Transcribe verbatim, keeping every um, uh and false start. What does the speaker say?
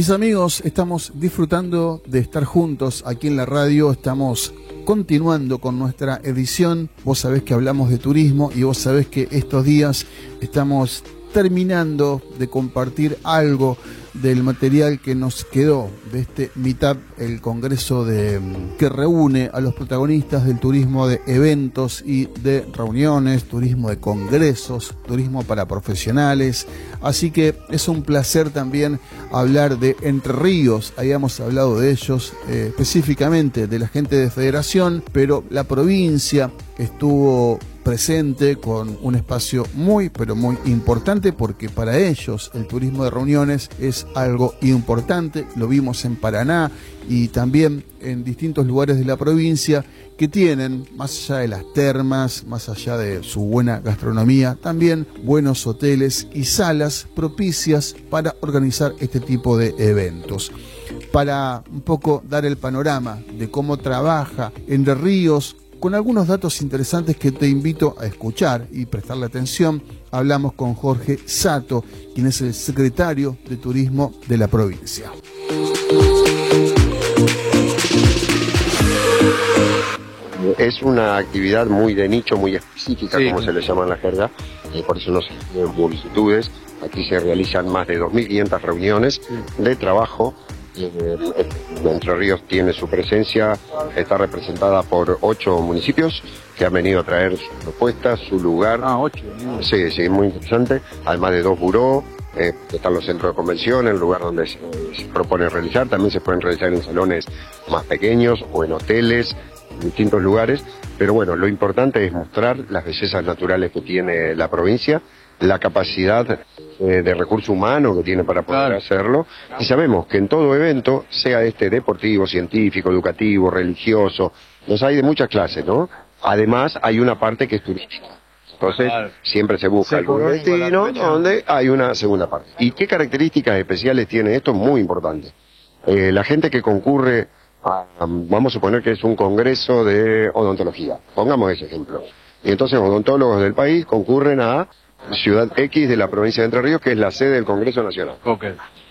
Mis amigos, estamos disfrutando de estar juntos aquí en la radio, estamos continuando con nuestra edición. Vos sabés que hablamos de turismo y vos sabés que estos días estamos terminando de compartir algo del material que nos quedó de este Meetup, el congreso de, que reúne a los protagonistas del turismo de eventos y de reuniones, turismo de congresos, turismo para profesionales. Así que es un placer también hablar de Entre Ríos. Habíamos hablado de ellos, eh, específicamente de la gente de Federación, pero la provincia estuvo presente con un espacio muy pero muy importante, porque para ellos el turismo de reuniones es algo importante. Lo vimos en Paraná y también en distintos lugares de la provincia que tienen, más allá de las termas, más allá de su buena gastronomía, también buenos hoteles y salas propicias para organizar este tipo de eventos. Para un poco dar el panorama de cómo trabaja Entre Ríos, con algunos datos interesantes que te invito a escuchar y prestarle atención, hablamos con Jorge Sato, quien es el secretario de Turismo de la provincia. Es una actividad muy de nicho, muy específica, sí, como se le llama en la jerga, y por eso no se tienen multitudes. Aquí se realizan más de dos mil quinientas reuniones de trabajo. Entre Ríos tiene su presencia, está representada por ocho municipios que han venido a traer sus propuestas, su lugar. Ah, ocho. Sí, sí, muy interesante. Además de dos buró, eh, están los centros de convención, el lugar donde se, se propone realizar. También se pueden realizar en salones más pequeños o en hoteles, en distintos lugares. Pero bueno, lo importante es mostrar las bellezas naturales que tiene la provincia, la capacidad eh, de recurso humano que tiene para poder claro. hacerlo, y sabemos que en todo evento, sea este deportivo, científico, educativo, religioso, los hay de muchas clases, ¿no? Además hay una parte que es turística, entonces claro. siempre se busca algún destino donde hay una segunda parte. ¿Y qué características especiales tiene esto? Muy importante. Eh, la gente que concurre a, vamos a suponer que es un congreso de odontología, pongamos ese ejemplo, y entonces odontólogos del país concurren a Ciudad X de la provincia de Entre Ríos, que es la sede del Congreso Nacional. Okay.